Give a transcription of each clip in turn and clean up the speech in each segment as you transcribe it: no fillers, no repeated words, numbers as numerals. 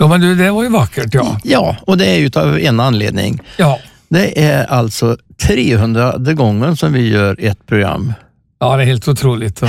Ja, men du, det var ju vackert, ja. Ja, och det är ju av en anledning. Ja. Det är alltså 300:e gången som vi gör ett program. Ja, det är helt otroligt.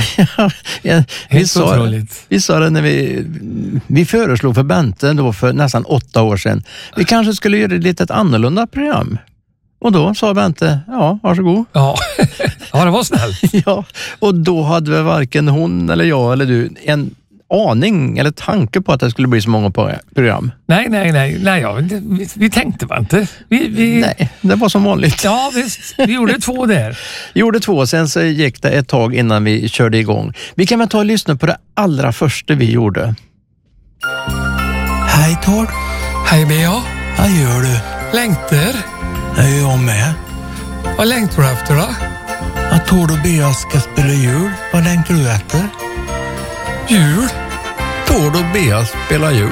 Vi sa det när vi föreslog för Bente då för nästan 8 år sedan. Vi kanske skulle göra ett litet annorlunda program. Och då sa Bente, ja, varsågod. Ja, ja, det var snällt. Ja, och då hade vi varken hon eller jag eller du en aning eller tanke på att det skulle bli så många program. Nej, ja, vi tänkte bara inte. Nej, det var som vanligt. Ja, visst. Vi gjorde 2 där. Vi gjorde 2, sen så gick det ett tag innan vi körde igång. Vi kan väl ta och lyssna på det allra första vi gjorde. Hej Tord. Hej Bea. Vad gör du? Längtar. Det är jag med. Vad längtar du efter då? Att Tord och Bea ska spela jul. Vad längtar du efter? Jul. Tord och Bea spelar jul.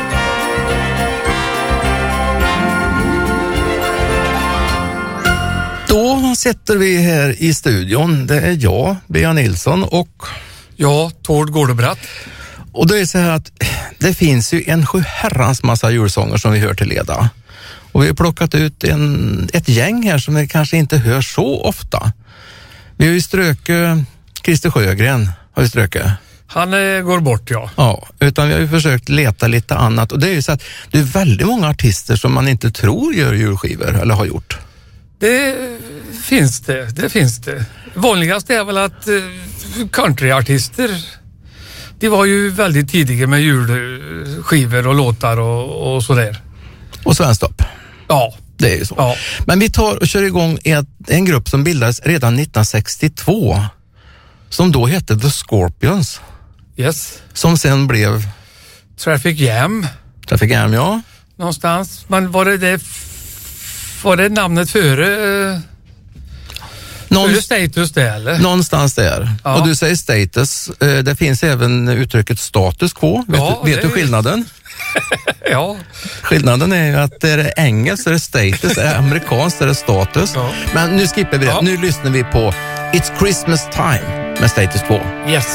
Då sitter vi här i studion. Det är jag, Bea Nilsson och... Ja, Tord Gårdebratt. Och det är så här att det finns ju en herrans massa julsånger som vi hör till leda. Och vi har plockat ut ett gäng här som vi kanske inte hör så ofta. Vi har ju ströket Christer Sjögren. Har vi ströket? Han går bort, ja. Ja, utan vi har ju försökt leta lite annat. Och det är ju så att det är väldigt många artister som man inte tror gör julskivor eller har gjort. Det finns det. Vanligast är väl att countryartister, de var ju väldigt tidiga med julskivor och låtar och sådär. Och svensktopp. Ja. Det är ju så. Ja. Men vi tar och kör igång en grupp som bildades redan 1962 som då hette The Scorpions. Yes. Som sen blev Traffic Jam, ja. någonstans. Men var det namnet före Status det, eller? Någonstans där. Ja. Och du säger Status. Det finns även uttrycket status quo. Vet du skillnaden? Ja. Skillnaden är ju att det är engelskt, det är status, det är amerikanskt, det är status. Ja. Men nu skippar vi det. Ja. Nu lyssnar vi på It's Christmas Time med Status Quo. Yes.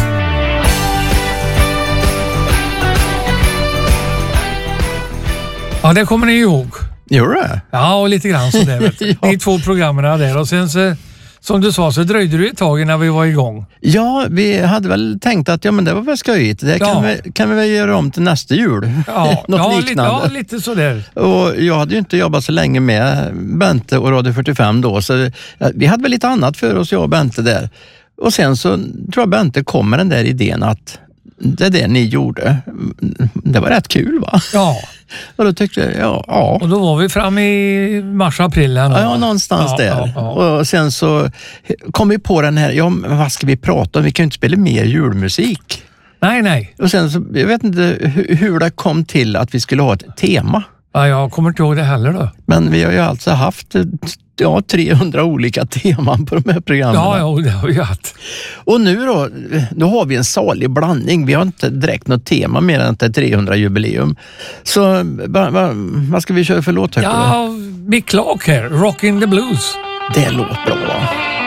Ja, det kommer ni ihåg. Gör det? Ja, och lite grann så där. Ja. De 2 programmen där. Och sen så, som du sa, så dröjde det ett tag innan vi var igång. Ja, vi hade väl tänkt att men det var väl skojigt. Det kan vi väl göra om till nästa jul. Ja, Något liknande. Lite sådär. Och jag hade ju inte jobbat så länge med Bente och Radio 45 då. Så vi hade väl lite annat för oss, jag och Bente där. Och sen så tror jag Bente kom med den där idén att det är det ni gjorde. Det var rätt kul, va? Ja. Och då tyckte jag, ja. Och då var vi fram i mars-april. Ja, någonstans där. Ja. Och sen så kom vi på den här, vad ska vi prata om? Vi kan ju inte spela mer julmusik. Nej. Och sen så, jag vet inte hur det kom till att vi skulle ha ett tema. Ja, jag kommer inte ihåg det heller då. Men vi har ju alltså haft 300 olika teman på de här programmen. Ja, det har vi haft. Och nu då har vi en salig blandning. Vi har inte direkt något tema mer än att det är 300-jubileum. Så vad ska vi köra för låt? Ja, Mick Clark här, Rockin' the Blues. Det låter bra, va?